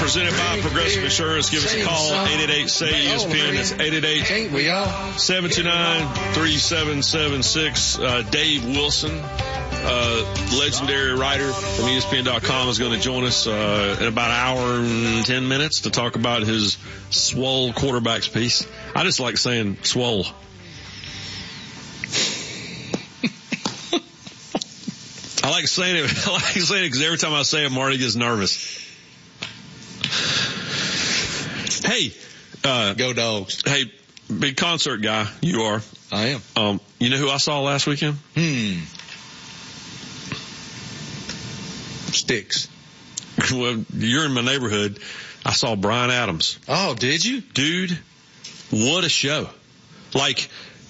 Presented by Progressive Insurance. Give us a call, 888-SAY-ESPN. That's 888-729-3776. Dave Wilson, legendary writer from ESPN.com, is going to join us in about an hour and 10 minutes to talk about his swole quarterbacks piece. I just like saying swole. I like saying it because every time I say it, Marty gets nervous. Hey, go Dogs. Hey, big concert guy, you are. I am. You know who I saw last weekend? Sticks. Well, you're in my neighborhood. I saw Bryan Adams. Oh, did you? Dude, what a show. Like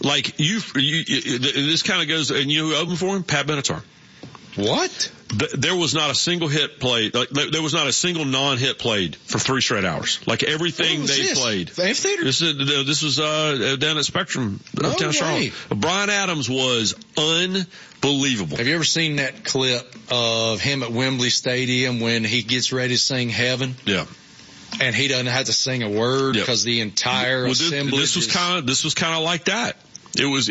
this kind of goes, and you know who opened for him? Pat Benatar. What? There was not a single hit played. Like, there was not a single non-hit played for 3 straight hours. Like everything they played. Amphitheater? This was down at Spectrum, uptown Charlotte. Bryan Adams was unbelievable. Have you ever seen that clip of him at Wembley Stadium when he gets ready to sing Heaven? Yeah. And he doesn't have to sing a word because the entire assembly. This was kind of like that. It was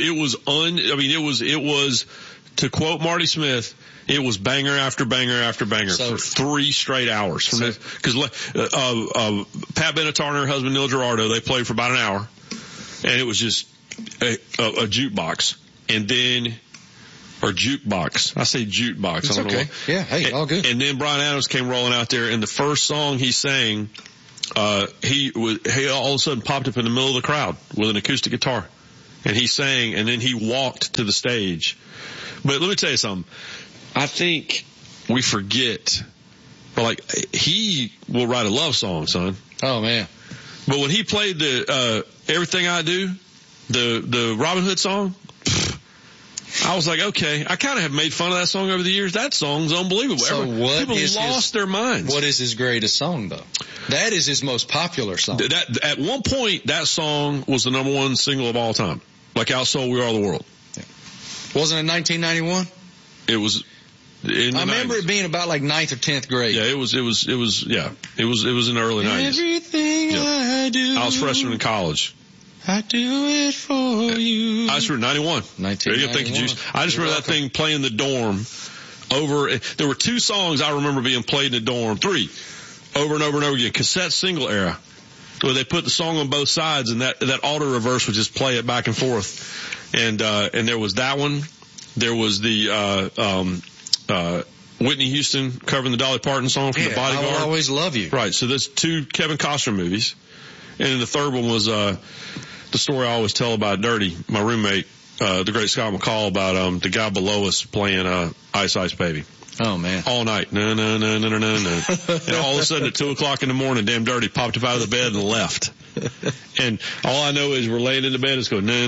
to quote Marty Smith, it was banger after banger after banger for 3 straight hours. Because Pat Benatar and her husband Neil Girardo, they played for about an hour, and it was just a jukebox, and then jukebox. I say jukebox. It's I don't okay. know. Yeah. Hey, all good. And then Bryan Adams came rolling out there, and the first song he sang, he all of a sudden popped up in the middle of the crowd with an acoustic guitar, and he sang, and then he walked to the stage. But let me tell you something. I think we forget, but he will write a love song, son. Oh man. But when he played the, Everything I Do, the Robin Hood song, I was like, okay, I kind of have made fun of that song over the years. That song's unbelievable. So people lost their minds. What is his greatest song though? That is his most popular song. At one point, that song was the number 1 single of all time. Like Out Soul, We Are the World. Yeah. Wasn't it 1991? It was. I remember 90s. It being about like 9th or 10th grade. Yeah, it was in the early 90s. Everything I do. I was freshman in college. I do it for you. I just remember 91. 1991. Thank you, Juice. I just remember that thing playing in the dorm there were 2 songs I remember being played in the dorm, 3, over and over and over again, cassette single era, where they put the song on both sides and that auto reverse would just play it back and forth. And there was that one. There was the, Whitney Houston covering the Dolly Parton song from The Bodyguard. I Will Always Love You. Right. So there's 2 Kevin Costner movies. And then the third one was, the story I always tell about Dirty, my roommate, the great Scott McCall, about, the guy below us playing, Ice Ice Baby. Oh man. All night. No. And all of a sudden at 2:00 in the morning, damn Dirty popped up out of the bed and left. And all I know is we're laying in the bed, it's going, no.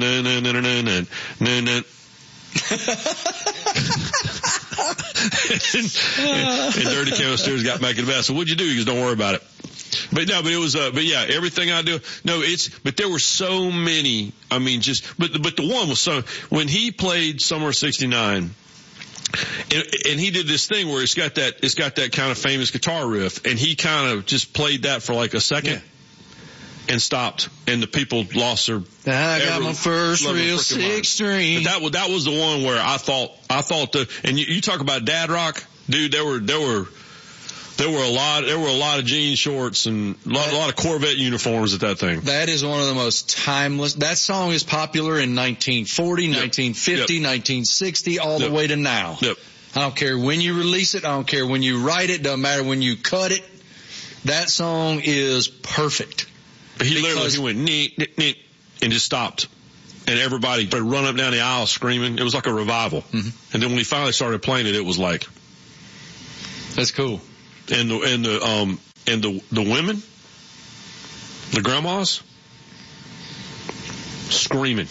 and Dirty came upstairs, got back in the bed. So what'd you do? He goes, don't worry about it. But it was, Everything I Do. No, but there were so many. I mean, but the one was when he played Summer of '69, and he did this thing where it's got that kind of famous guitar riff, and he kind of just played that for like a second. Yeah. And stopped, and the people lost their. I got my first real 6-string. But that was the one where I thought and you talk about dad rock, dude. There were a lot of jean shorts and a lot of Corvette uniforms at that thing. That is one of the most timeless. That song is popular in 1940, 1950, 1960, all the way to now. Yep. I don't care when you release it. I don't care when you write it. Doesn't matter when you cut it. That song is perfect. But he went neat, and just stopped. And everybody started running up down the aisle screaming. It was like a revival. Mm-hmm. And then when he finally started playing it, it was like. That's cool. And the women, the grandmas, screaming.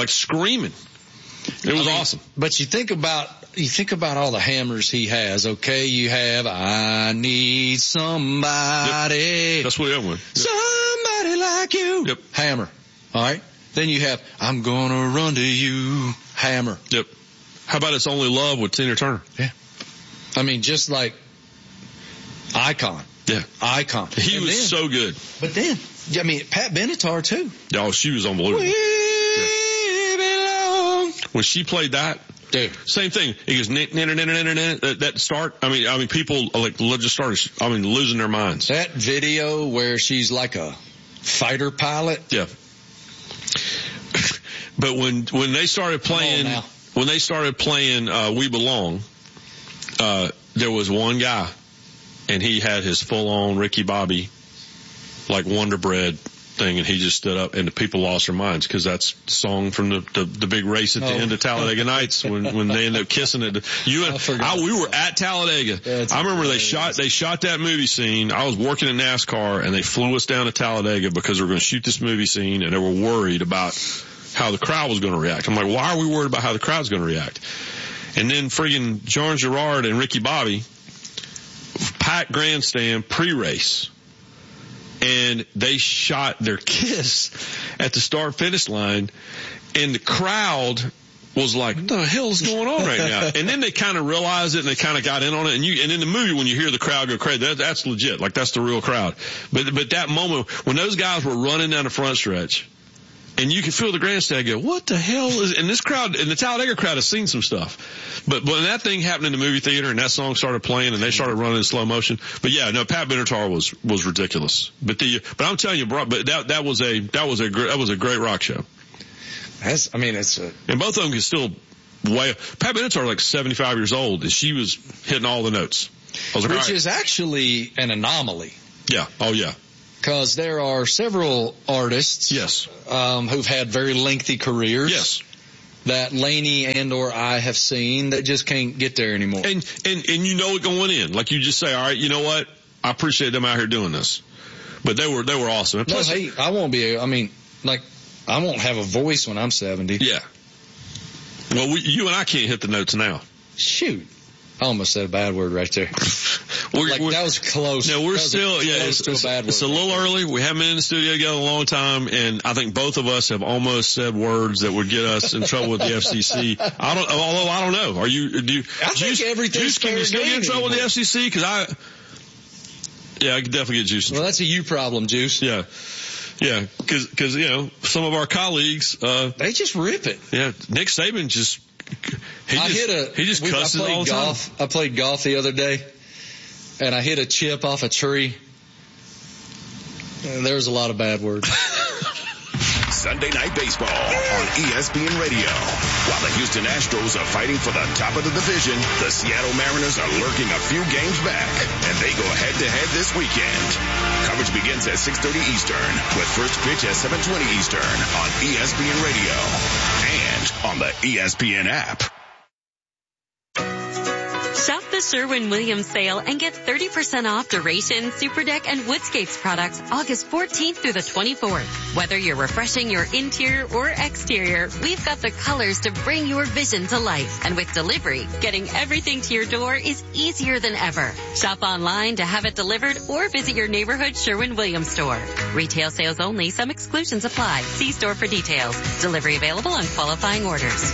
It was awesome. But you think about all the hammers he has. Okay, you have I Need Somebody. Yep. That's what he had with. Yep. Somebody like you. Yep. Hammer. All right. Then you have I'm gonna run to you. Hammer. Yep. How about It's Only Love with Tina Turner? Yeah. I mean, just like Icon. Yeah. Icon. He was so good. But then, I mean, Pat Benatar too. Oh, she was unbelievable. We belong. When she played that, dude, same thing. It goes that start. I mean, people just started. Losing their minds. That video where she's like a fighter pilot. Yeah. But when they started playing, We Belong, there was one guy, and he had his full-on Ricky Bobby, like Wonder Bread thing, and he just stood up, and the people lost their minds because that's the song from the big race at the end of Talladega Nights when they ended up kissing it. We were at Talladega. I remember they shot that movie scene. I was working in NASCAR, and they flew us down to Talladega because they were going to shoot this movie scene, and they were worried about how the crowd was going to react. I'm like, why are we worried about how the crowd's going to react? And then friggin' John Girard and Ricky Bobby, packed grandstand pre-race, and they shot their kiss at the start-finish line, and the crowd was like, what the hell is going on right now? And then they kind of realized it, and they kind of got in on it. And in the movie, when you hear the crowd go crazy, that's legit. Like, that's the real crowd. But that moment, when those guys were running down the front stretch, and you can feel the grandstand go, what the hell is, and this crowd, and the Talladega crowd has seen some stuff. But when that thing happened in the movie theater and that song started playing and they started running in slow motion. But yeah, no, Pat Benatar was ridiculous. But I'm telling you, bro, but that was a great rock show. And both of them can still Pat Benatar like 75 years old, and she was hitting all the notes. Which is actually an anomaly. Yeah. Oh yeah. Because there are several artists, yes, who've had very lengthy careers, yes, that Lainey and or I have seen that just can't get there anymore. And you know it going in, like you just say, all right, you know what, I appreciate them out here doing this, but they were awesome. And plus, I won't have a voice when I'm 70. Yeah. Well, you and I can't hit the notes now. Shoot. I almost said a bad word right there. That was close. No, we're still, it's a little early. We haven't been in the studio together a long time, and I think both of us have almost said words that would get us in trouble with the FCC. I don't know. I think everything's can you still get in trouble with the FCC? Because I could definitely get Juice in trouble. Well, that's a you problem, Juice. Yeah. Yeah, because some of our colleagues, they just rip it. Yeah, Nick Saban he just cusses all the time. I played golf the other day, and I hit a chip off a tree. And there was a lot of bad words. Sunday Night Baseball on ESPN Radio. While the Houston Astros are fighting for the top of the division, the Seattle Mariners are lurking a few games back, and they go head-to-head this weekend. Coverage begins at 6:30 Eastern, with first pitch at 7:20 Eastern on ESPN Radio and on the ESPN app. Shop the Sherwin-Williams sale and get 30% off Duration, Super Deck, and Woodscapes products August 14th through the 24th. Whether you're refreshing your interior or exterior, we've got the colors to bring your vision to life. And with delivery, getting everything to your door is easier than ever. Shop online to have it delivered or visit your neighborhood Sherwin-Williams store. Retail sales only. Some exclusions apply. See store for details. Delivery available on qualifying orders.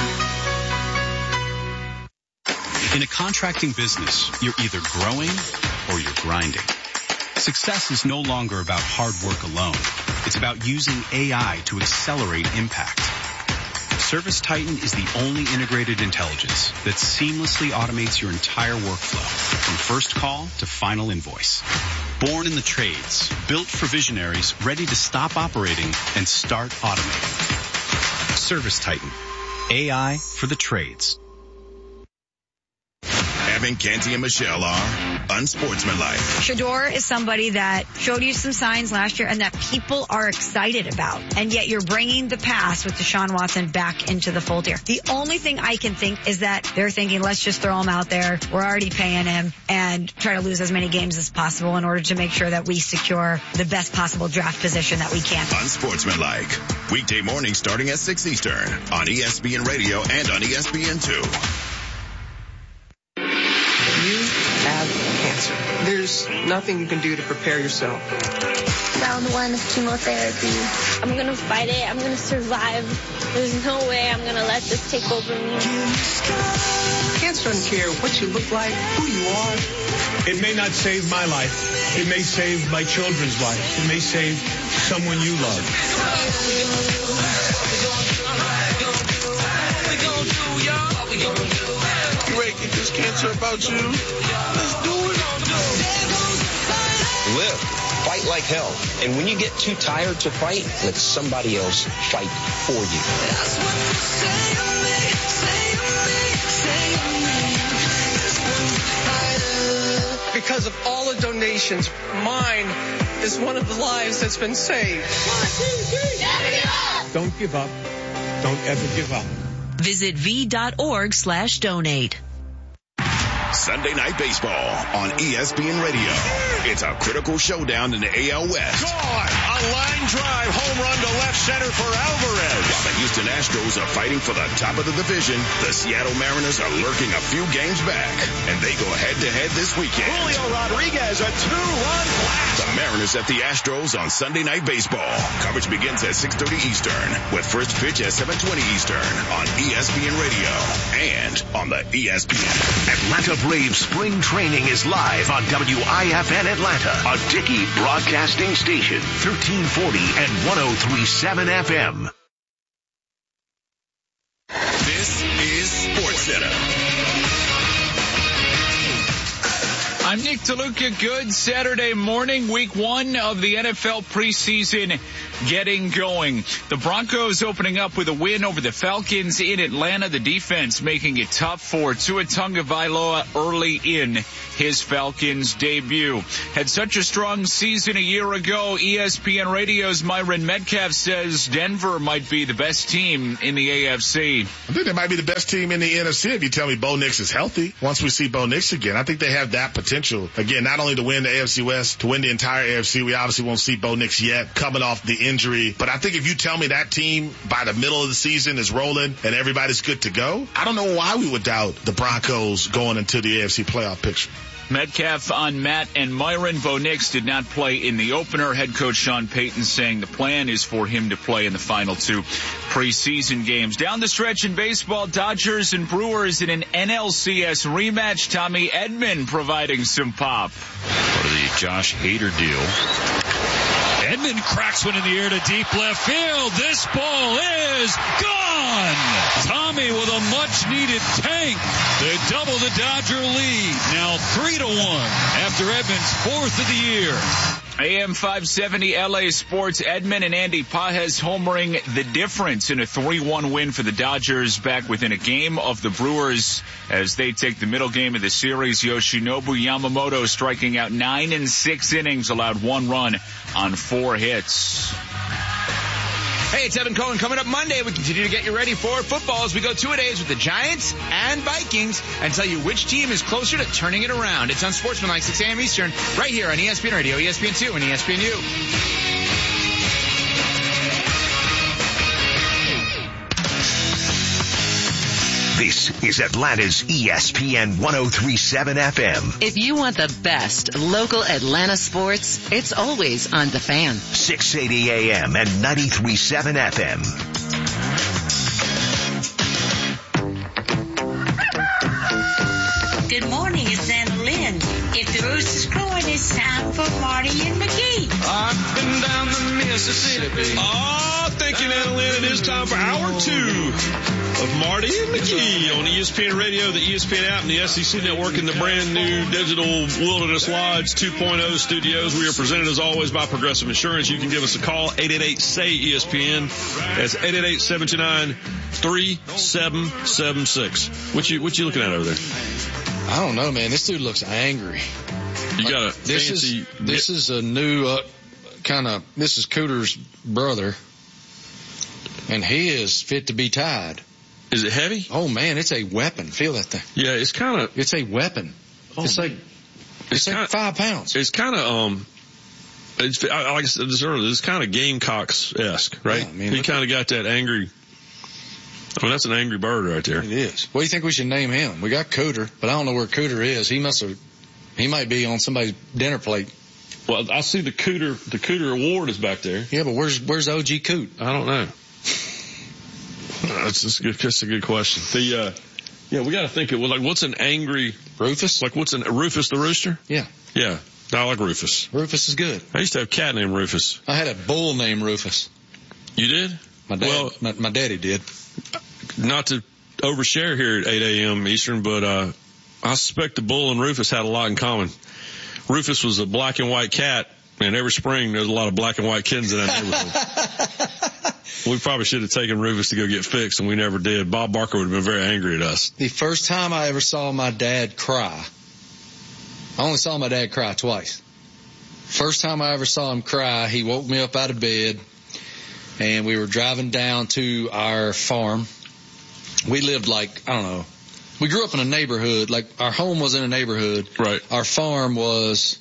In a contracting business, you're either growing or you're grinding. Success is no longer about hard work alone. It's about using AI to accelerate impact. ServiceTitan is the only integrated intelligence that seamlessly automates your entire workflow, from first call to final invoice. Born in the trades, built for visionaries ready to stop operating and start automating. ServiceTitan. AI for the trades. Evan, Canty, and Michelle are unsportsmanlike. Shedeur is somebody that showed you some signs last year and that people are excited about. And yet you're bringing the past with Deshaun Watson back into the fold here. The only thing I can think is that they're thinking, let's just throw him out there. We're already paying him and try to lose as many games as possible in order to make sure that we secure the best possible draft position that we can. Unsportsmanlike. Weekday morning starting at 6 Eastern on ESPN Radio and on ESPN2. Cancer. There's nothing you can do to prepare yourself. Round 1 of chemotherapy. I'm going to fight it. I'm going to survive. There's no way I'm going to let this take over me. Cancer doesn't care what you look like, who you are. It may not save my life, It may save my children's life. It may save someone you love. You ain't get this cancer about you. Let's do it. Live. Fight like hell. And when you get too tired to fight, let somebody else fight for you. That's what you say to me, say to me. Because of all the donations, mine is one of the lives that's been saved. 1, 2, 3. Never give up. Don't give up. Don't ever give up. Visit v.org/donate. Sunday Night Baseball on ESPN Radio. It's a critical showdown in the AL West. Gone! A line drive home run to left center for Alvarez. While the Houston Astros are fighting for the top of the division, the Seattle Mariners are lurking a few games back, and they go head-to-head this weekend. Julio Rodriguez, a 2-run blast. The Mariners at the Astros on Sunday Night Baseball. Coverage begins at 6:30 Eastern, with first pitch at 7:20 Eastern on ESPN Radio and on the ESPN. Atlanta Braves spring training is live on WIFN Atlanta, a Dickey broadcasting station, 1340 and 103.7 FM. This is SportsCenter. I'm Nick DeLuca. Good Saturday morning, week 1 of the NFL preseason getting going. The Broncos opening up with a win over the Falcons in Atlanta. The defense making it tough for Tua Tagovailoa early in his Falcons debut. Had such a strong season a year ago. ESPN Radio's Myron Metcalf says Denver might be the best team in the AFC. I think they might be the best team in the NFC if you tell me Bo Nix is healthy. Once we see Bo Nix again, I think they have that potential. Again, not only to win the AFC West, to win the entire AFC. We obviously won't see Bo Nix yet coming off the injury. But I think if you tell me that team by the middle of the season is rolling and everybody's good to go, I don't know why we would doubt the Broncos going into the AFC playoff picture. Metcalf on Matt and Myron. Bo Nix did not play in the opener. Head coach Sean Payton saying the plan is for him to play in the final 2 preseason games. Down the stretch in baseball, Dodgers and Brewers in an NLCS rematch. Tommy Edman providing some pop. Part of the Josh Hader deal. Edman cracks one in the air to deep left field. This ball is gone. Tommy with a much-needed tank. They double the Dodger lead. Now 3-1 after Edman's 4th of the year. AM 570 LA Sports. Edman and Andy Pages homering the difference in a 3-1 win for the Dodgers, back within a game of the Brewers as they take the middle game of the series. Yoshinobu Yamamoto striking out 9 in 6 innings, allowed 1 run on 4 hits. Hey, it's Evan Cohen. Coming up Monday, we continue to get you ready for football as we go 2-a-days with the Giants and Vikings and tell you which team is closer to turning it around. It's on Sportsmanlike, 6 a.m. Eastern, right here on ESPN Radio, ESPN2, and ESPNU. This is Atlanta's ESPN 103.7 FM. If you want the best local Atlanta sports, it's always on The Fan. 680 AM and 93.7 FM. Good morning, it's Anna Lynn. If the rooster's crowing, it's time for Marty and McGee. I've been down the Mississippi. Oh, thank you, Anna Lynn. It is time for hour 2 of Marty and McGee on ESPN Radio, the ESPN app, and the SEC Network in the brand new digital Wilderness Lodge 2.0 studios. We are presented as always by Progressive Insurance. You can give us a call, 888-SAY-ESPN. That's 888-729-3776. What you looking at over there? I don't know, man. This dude looks angry. You got a this is a new this is Cooter's brother, and he is fit to be tied. Is it heavy? Oh man, it's a weapon. Feel that thing. Yeah, it's a weapon. Oh, it's like 5 pounds. It's kind of like I said this earlier, it's kind of Gamecocks-esque, right? Yeah, he kind of got that angry. I mean, that's an angry bird right there. It is. What do you think we should name him? We got Cooter, but I don't know where Cooter is. He might be on somebody's dinner plate. Well, I see the Cooter Award is back there. Yeah, but where's OG Coot? I don't know. That's a good question. We got to think of, like, what's an angry Rufus? Like, what's Rufus the Rooster? Yeah. Yeah. I like Rufus. Rufus is good. I used to have a cat named Rufus. I had a bull named Rufus. You did? My dad. Well, my daddy did. Not to overshare here at 8 a.m. Eastern, but I suspect the bull and Rufus had a lot in common. Rufus was a black and white cat, and every spring there's a lot of black and white kittens in that neighborhood. We probably should have taken Rufus to go get fixed, and we never did. Bob Barker would have been very angry at us. The first time I ever saw my dad cry, I only saw my dad cry twice. First time I ever saw him cry, he woke me up out of bed, and we were driving down to our farm. We lived we grew up in a neighborhood, our home was in a neighborhood. Right. Our farm was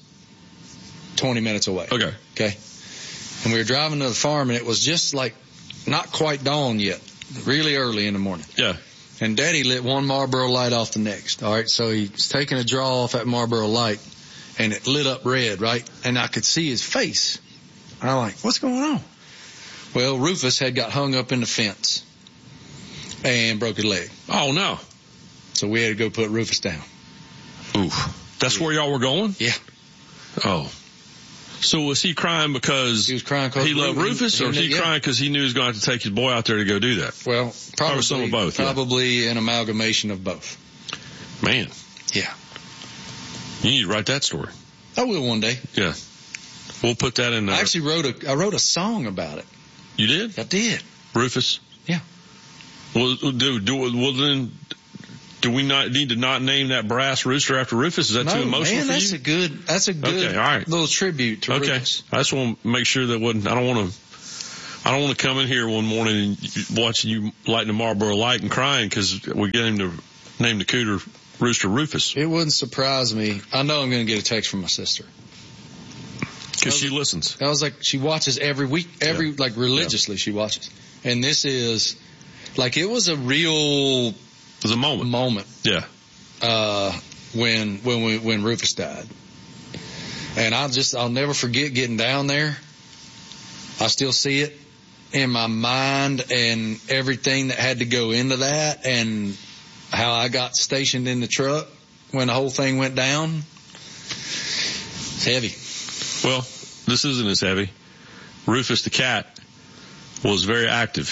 20 minutes away. Okay. And we were driving to the farm, and it was just not quite dawn yet, really early in the morning. Yeah. And Daddy lit one Marlboro light off the next. All right. So he's taking a draw off that Marlboro light, and it lit up red, right? And I could see his face. And I'm like, what's going on? Well, Rufus had got hung up in the fence and broke his leg. Oh, no. So we had to go put Rufus down. Ooh. That's where y'all were going? Yeah. Oh. So was he crying because he was crying because he loved Rufus, or was he crying because he knew he was going to have to take his boy out there to go do that? Well, probably some of both. Probably an amalgamation of both. Man. Yeah. You need to write that story. I will one day. Yeah. We'll put that in there. I actually wrote a song about it. You did? I did. Rufus? Yeah. Well, then, do we not need to not name that brass rooster after Rufus? Is that too emotional for you? That's a good all right. little tribute to Rufus. I just want to make sure that I don't want to come in here one morning and watching you lighting a Marlboro light and crying because we get him to name the cooter rooster Rufus. It wouldn't surprise me. I know I'm going to get a text from my sister. Because she listens. I was she watches every week, religiously she watches. And this is, it was a real... It was a moment. Yeah. When Rufus died. And I'll never forget getting down there. I still see it in my mind and everything that had to go into that and how I got stationed in the truck when the whole thing went down. It's heavy. Well, this isn't as heavy. Rufus the cat was very active.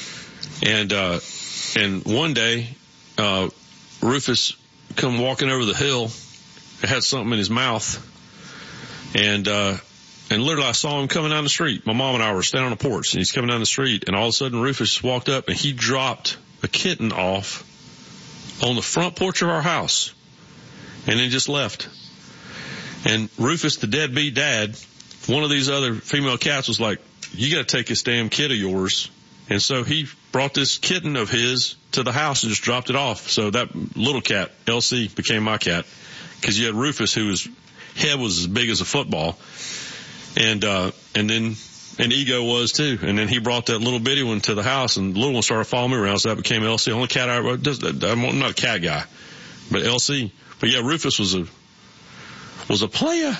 And one day, Rufus come walking over the hill, had something in his mouth, and literally I saw him coming down the street. My mom and I were standing on the porch, and he's coming down the street, and all of a sudden Rufus walked up, and he dropped a kitten off on the front porch of our house, and then just left. And Rufus, the deadbeat dad, one of these other female cats was like, you got to take this damn kid of yours. And so he brought this kitten of his to the house and just dropped it off. So that little cat, LC, became my cat. Because you had Rufus, whose head was as big as a football. And Ego was too. And then he brought that little bitty one to the house, and the little one started following me around, so that became LC. The only cat I'm not a cat guy, but LC. But yeah, Rufus was a player.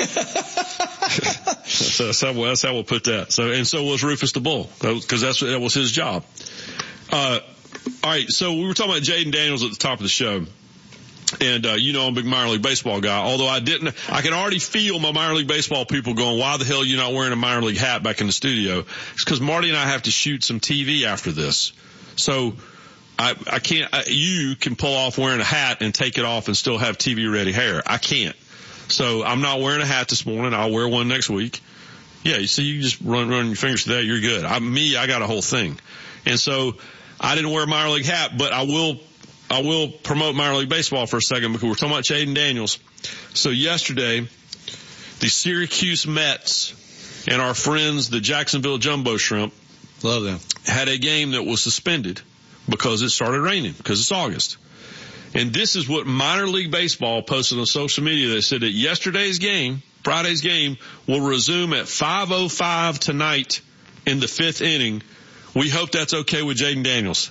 So that's how we'll put that. So was Rufus the bull, because that was his job. All right. So we were talking about Jaden Daniels at the top of the show. And, I'm a big minor league baseball guy, although I can already feel my minor league baseball people going, why the hell are you not wearing a minor league hat back in the studio? It's because Marty and I have to shoot some TV after this. So I can't, you can pull off wearing a hat and take it off and still have TV ready hair. I can't. So I'm not wearing a hat this morning. I'll wear one next week. Yeah, you see, you just run your fingers through that. You're good. I got a whole thing. And so I didn't wear a minor league hat, but I will promote minor league baseball for a second because we're talking about Jaden Daniels. So yesterday, the Syracuse Mets and our friends, the Jacksonville Jumbo Shrimp, love them, had a game that was suspended because it started raining, because it's August. And this is what minor league baseball posted on social media. They said that yesterday's game, Friday's game, will resume at 5:05 tonight in the 5th inning. We hope that's okay with Jaden Daniels.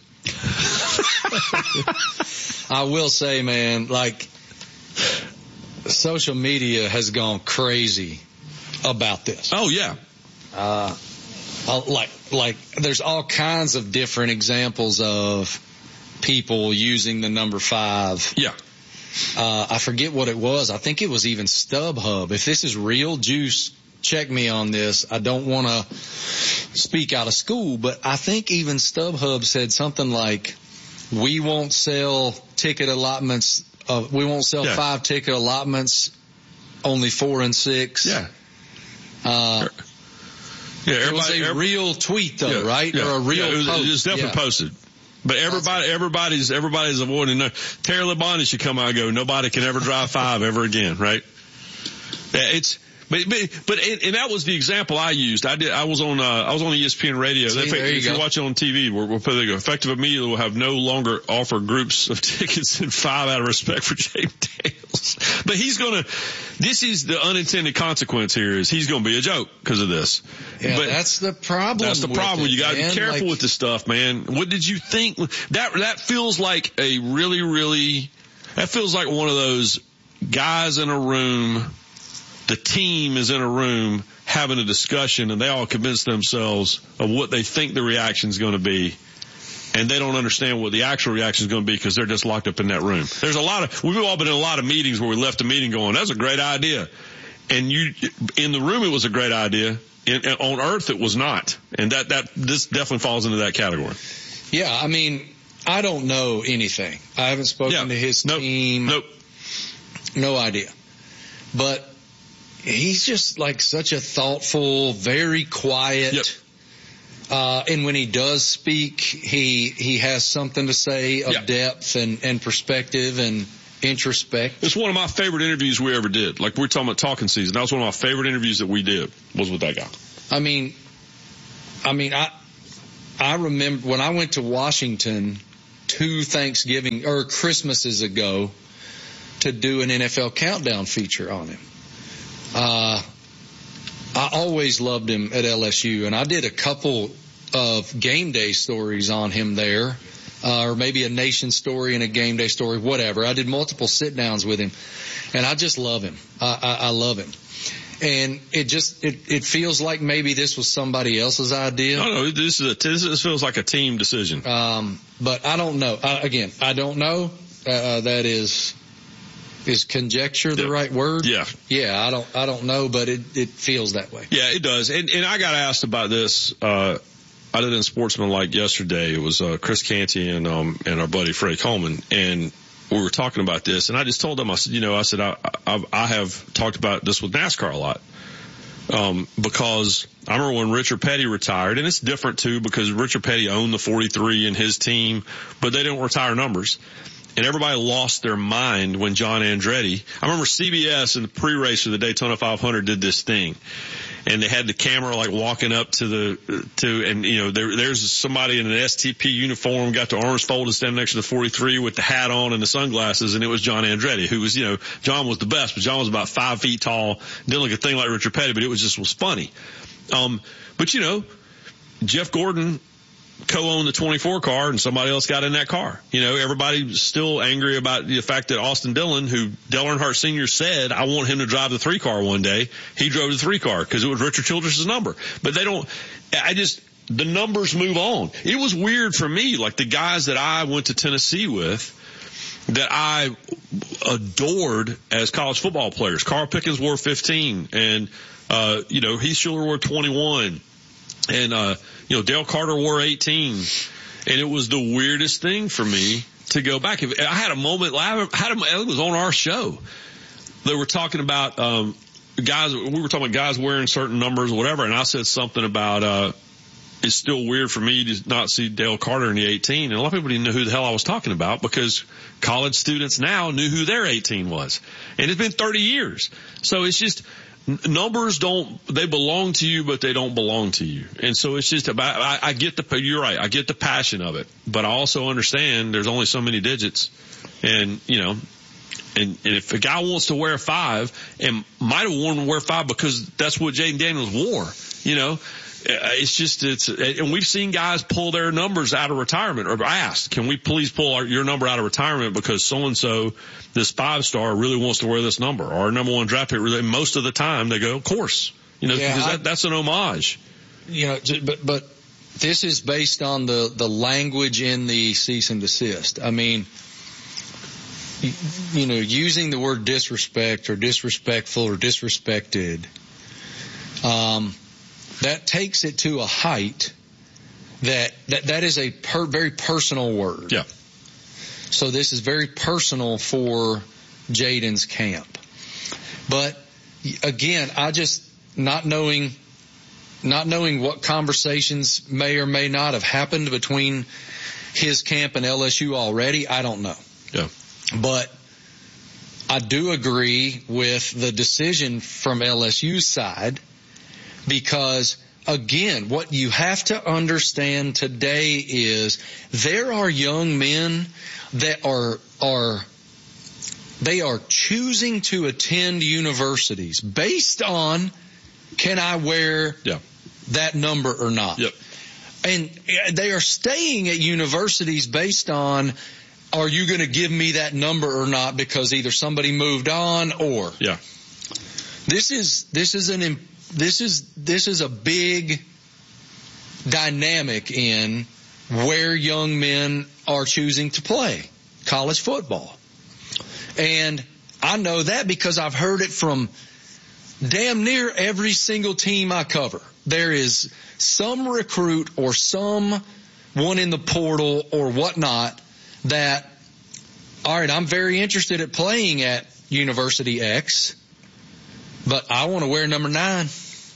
I will say, man, social media has gone crazy about this. Oh yeah. There's all kinds of different examples of people using the number 5. Yeah. I forget what it was. I think it was even StubHub. If this is real, Juice, check me on this. I don't want to speak out of school, but I think even StubHub said something like, we won't sell ticket allotments. We won't sell 5 ticket allotments, only 4 and 6. Yeah. It was a real tweet though, right? Yeah. Or a real post. It was definitely posted. But everybody's avoiding. Terry Labonte should come out and go, nobody can ever drive 5 ever again, right? But that was the example I used. I was on ESPN radio. If you're watching on TV, we'll put it, effective immediately will have no longer offer groups of tickets than 5 out of respect for Jaden Daniels. But this is the unintended consequence here is he's going to be a joke because of this. Yeah, but that's the problem. That's the problem. You got to be careful with this stuff, man. What did you think? That feels like that feels like one of those guys in a room. The team is in a room having a discussion and they all convince themselves of what they think the reaction is going to be. And they don't understand what the actual reaction is going to be because they're just locked up in that room. We've all been in a lot of meetings where we left a meeting going, that's a great idea. And in the room it was a great idea. On earth it was not. And this definitely falls into that category. Yeah. I mean, I don't know anything. I haven't spoken to his team. Nope. No idea. But he's just like such a thoughtful, very quiet. Yep. And when he does speak, he has something to say of depth and perspective and introspect. It's one of my favorite interviews we ever did. Like we're talking about talking season. That was one of my favorite interviews that we did was with that guy. I mean, I remember when I went to Washington 2 Thanksgiving or Christmases ago to do an NFL countdown feature on him. I always loved him at LSU, and I did a couple of game day stories on him there, or maybe a nation story and a game day story, whatever. I did multiple sit downs with him, and I just love him. I love him. And it feels like maybe this was somebody else's idea. No, this feels like a team decision. But I don't know. I don't know. That is conjecture the right word? Yeah. Yeah, I don't know, but it feels that way. Yeah, it does. And I got asked about this, I did in Sportsmanlike yesterday. It was, Chris Canty and our buddy Freddie Coleman. And we were talking about this and I just told them, I said, I have talked about this with NASCAR a lot. Because I remember when Richard Petty retired, and it's different too because Richard Petty owned the 43 in his team, but they didn't retire numbers. And everybody lost their mind when John Andretti, I remember CBS in the pre-race of the Daytona 500 did this thing. And they had the camera like walking up there's somebody in an STP uniform, got the arms folded, standing next to the 43 with the hat on and the sunglasses, and it was John Andretti, who was, John was the best, but John was about 5 feet tall, didn't look a thing like Richard Petty, but it was funny. But Jeff Gordon co-owned the 24 car and somebody else got in that car. Everybody's still angry about the fact that Austin Dillon, who Dale Earnhardt Sr. said, I want him to drive the 3 car one day. He drove the 3 car because it was Richard Childress' number. But the numbers move on. It was weird for me, like the guys that I went to Tennessee with that I adored as college football players. Carl Pickens wore 15 and, Heath Schuler wore 21 and, Dale Carter wore 18, and it was the weirdest thing for me to go back. I had a moment, it was on our show. They were talking about, guys wearing certain numbers or whatever, and I said something about, it's still weird for me to not see Dale Carter in the 18, and a lot of people didn't know who the hell I was talking about because college students now knew who their 18 was. And it's been 30 years. So it's just, numbers they belong to you, but they don't belong to you. And so it's just about, you're right, I get the passion of it, but I also understand there's only so many digits. And, and if a guy wants to wear 5 and might have worn to wear 5 because that's what Jaden Daniels wore, and we've seen guys pull their numbers out of retirement or asked, can we please pull your number out of retirement because so-and-so, this 5-star really wants to wear this number, or our number 1 draft pick. Really, most of the time they go, of course, because that's an homage. But this is based on the language in the cease and desist. I mean, using the word disrespect or disrespectful or disrespected, that takes it to a height that is a very personal word. Yeah. So this is very personal for Jaden's camp. But again, I just not knowing what conversations may or may not have happened between his camp and LSU already, I don't know. Yeah. But I do agree with the decision from LSU's side, because again, what you have to understand today is there are young men that they are choosing to attend universities based on, can I wear that number or not? Yep. And they are staying at universities based on, are you going to give me that number or not? Because either somebody moved on or this is a big dynamic in where young men are choosing to play college football. And I know that because I've heard it from damn near every single team I cover. There is some recruit or someone in the portal or whatnot that, all right, I'm very interested at playing at University X, but I want to wear number 9.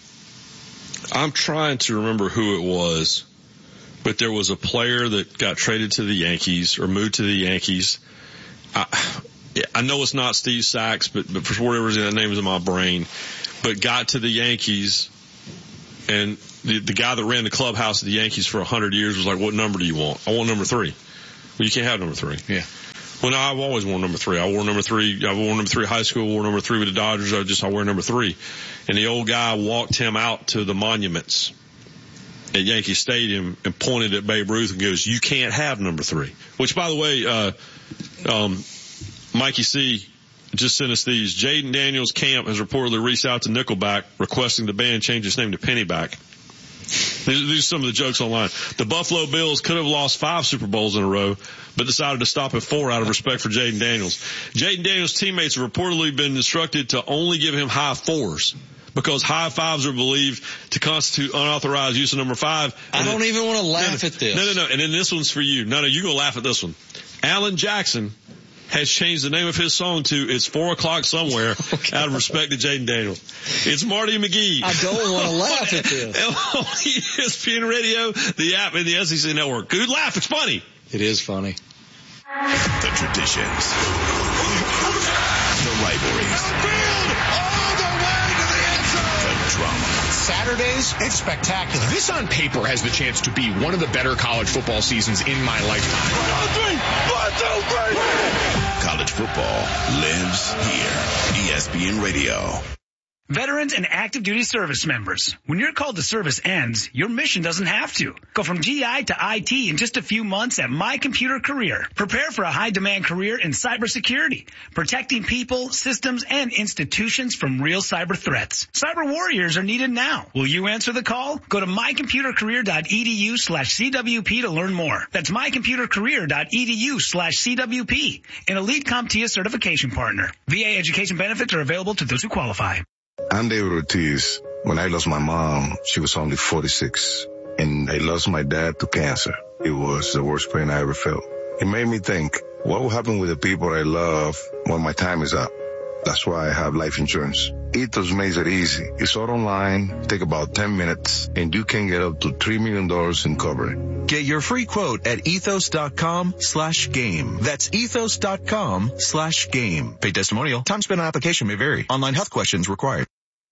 I'm trying to remember who it was, but there was a player that got traded to the Yankees or moved to the Yankees. I know it's not Steve Sachs, but for whatever reason, that name is in my brain, but got to the Yankees, and the guy that ran the clubhouse at the Yankees for 100 years was like, what number do you want? I want number 3. Well, you can't have number 3. Yeah. Well, no, I've always worn number 3. I wore number 3. I wore number 3 high school, wore number 3 with the Dodgers. I wear number 3. And the old guy walked him out to the monuments at Yankee Stadium and pointed at Babe Ruth and goes, you can't have number 3. Which, by the way, Mikey C just sent us these. Jaden Daniels' camp has reportedly reached out to Nickelback requesting the band change its name to Pennyback. These are some of the jokes online. The Buffalo Bills could have lost 5 Super Bowls in a row, but decided to stop at 4 out of respect for Jaden Daniels. Jaden Daniels' teammates have reportedly been instructed to only give him high 4s because high 5s are believed to constitute unauthorized use of number 5. I don't even want to laugh at this. No. And then this one's for you. No, you're going to laugh at this one. Alan Jackson has changed the name of his song to It's 4 O'Clock Somewhere out of respect to Jaden Daniels. It's Marty McGee. I don't want to laugh at this. ESPN Radio, the app, and the SEC Network. Good laugh. It's funny. It is funny. The traditions. The rivalries. All the way to the end zone. The drama. Saturdays, it's spectacular. This on paper has the chance to be one of the better college football seasons in my lifetime. 1, 2, 3. College football lives here. ESPN Radio. Veterans and active duty service members, when your call to service ends, your mission doesn't have to. Go from GI to IT in just a few months at My Computer Career. Prepare for a high-demand career in cybersecurity, protecting people, systems, and institutions from real cyber threats. Cyber warriors are needed now. Will you answer the call? Go to mycomputercareer.edu/CWP to learn more. That's mycomputercareer.edu/CWP, an elite CompTIA certification partner. VA education benefits are available to those who qualify. I'm David Ortiz. When I lost my mom, she was only 46. And I lost my dad to cancer. It was the worst pain I ever felt. It made me think, what will happen with the people I love when my time is up? That's why I have life insurance. Ethos makes it easy. It's all online, take about 10 minutes, and you can get up to $3 million in coverage. Get your free quote at ethos.com/game. That's ethos.com/game. Paid testimonial. Time spent on application may vary. Online health questions required.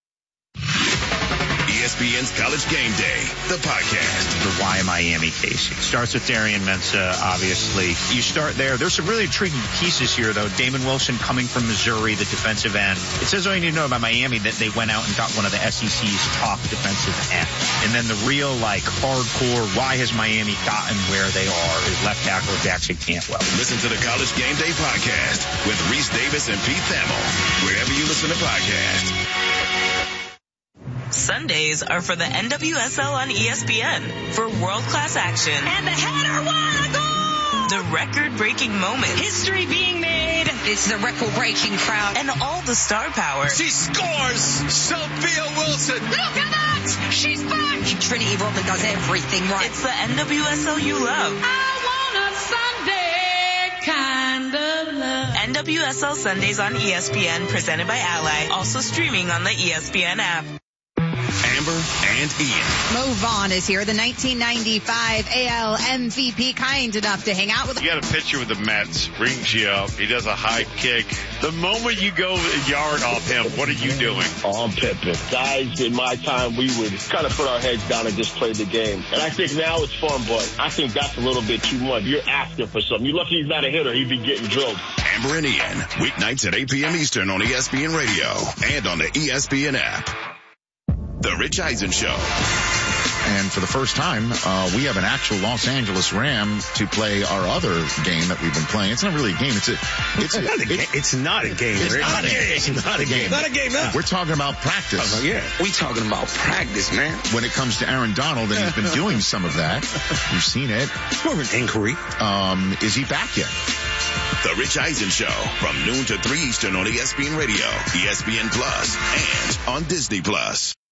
ESPN's College Game Day, the podcast. The Why Miami case. It starts with Darian Mensah, obviously. You start there. There's some really intriguing pieces here, though. Damon Wilson coming from Missouri, the defensive end. It says all you need to know about Miami that they went out and got one of the SEC's top defensive ends. And then the real, hardcore, why has Miami gotten where they are, is left tackle Jackson Cantwell. Listen to the College Game Day podcast with Reese Davis and Pete Thamel, wherever you listen to podcasts. Sundays are for the NWSL on ESPN for world-class action. And the header, what a goal! The record-breaking moment. History being made. It's the record-breaking crowd. And all the star power. She scores! Sophia Wilson! Look at that! She's back! Trinity Rodman does everything right. It's the NWSL you love. I want a Sunday kind of love. NWSL Sundays on ESPN, presented by Ally. Also streaming on the ESPN app. Amber and Ian. Mo Vaughn is here, the 1995 AL MVP, kind enough to hang out with. You got a picture with the Mets, rings you up. He does a high kick. The moment you go a yard off him, what are you doing? Oh, I'm pimping. Guys, in my time, we would kind of put our heads down and just play the game. And I think now it's fun, but I think that's a little bit too much. You're asking for something. You're lucky he's not a hitter. He'd be getting drilled. Amber and Ian, weeknights at 8 p.m. Eastern on ESPN Radio and on the ESPN app. The Rich Eisen Show. And for the first time, we have an actual Los Angeles Ram to play our other game that we've been playing. It's not really a game. It's not a game. It's not a game. It's not a game. It's not a game. Not a game. No. We're talking about practice. Yeah, we talking about practice, man. When it comes to Aaron Donald, and he's been doing some of that. You've seen it. More of an inquiry. Is he back yet? The Rich Eisen Show from noon to 3 Eastern on ESPN Radio, ESPN Plus, and on Disney Plus.